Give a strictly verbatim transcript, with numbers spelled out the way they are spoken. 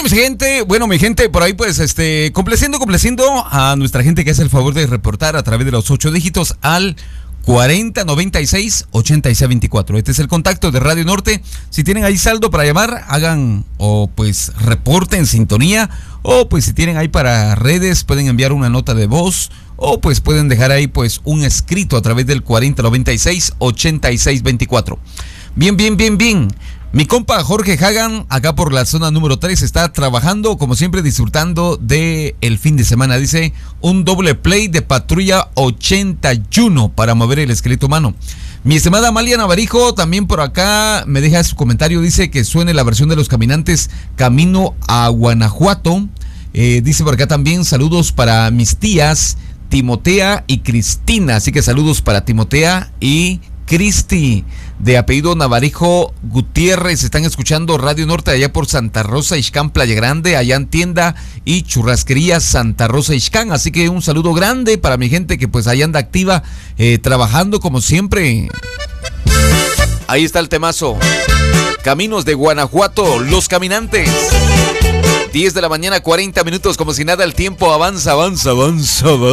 mi gente, bueno, mi gente, por ahí pues, este, complaciendo, complaciendo a nuestra gente que hace el favor de reportar a través de los ocho dígitos al cuarenta noventa y seis ochenta y seis veinticuatro. Este es el contacto de Radio Norte. Si tienen ahí saldo para llamar, hagan o pues reporten sintonía, o pues si tienen ahí para redes, pueden enviar una nota de voz, o pues pueden dejar ahí pues un escrito a través del cuarenta noventa y seis ochenta y seis veinticuatro. Bien, bien, bien, bien. Mi compa Jorge Hagan, acá por la zona número tres, está trabajando, como siempre, disfrutando de el fin de semana. Dice, un doble play de Patrulla ochenta y uno para mover el esqueleto humano. Mi estimada Amalia Navarijo, también por acá me deja su comentario, dice que suene la versión de Los Caminantes Camino a Guanajuato. Eh, dice por acá también, saludos para mis tías Timotea y Cristina. Así que saludos para Timotea y Cristi, de apellido Navarijo Gutiérrez. Están escuchando Radio Norte allá por Santa Rosa, Ixcán, Playa Grande, allá en tienda y churrasquería Santa Rosa, Ixcán. Así que un saludo grande para mi gente que pues allá anda activa, eh, trabajando como siempre. Ahí está el temazo. Caminos de Guanajuato, Los Caminantes. diez de la mañana, cuarenta minutos, como si nada, el tiempo avanza, avanza, avanza, avanza.